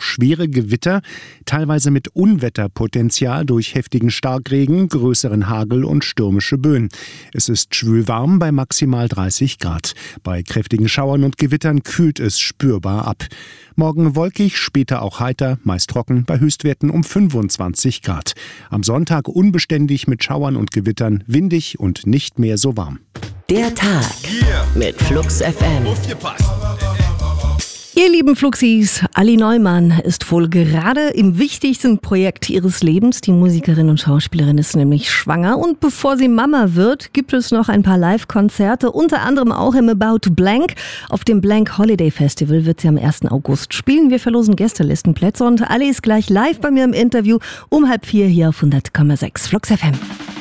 auch schwere Gewitter, teilweise mit Unwetterpotenzial durch heftigen Starkregen, größeren Hagel und stürmische Böen. Es ist schwül warm bei maximal 30 Grad. Bei kräftigen Schauern und Gewittern kühlt es spürbar ab. Morgen wolkig, später auch heiter, meist trocken, bei Höchstwerten um 25 Grad. Am Sonntag unbeständig mit Schauern und Gewittern, windig und nicht mehr so warm. Der Tag mit Flux FM. Ihr lieben Fluxis, Ali Neumann ist wohl gerade im wichtigsten Projekt ihres Lebens. Die Musikerin und Schauspielerin ist nämlich schwanger. Und bevor sie Mama wird, gibt es noch ein paar Live-Konzerte, unter anderem auch im About Blank. Auf dem Blank Holiday Festival wird sie am 1. August spielen. Wir verlosen Gästelistenplätze und Ali ist gleich live bei mir im Interview um 3:30 hier auf 100,6 Flux FM.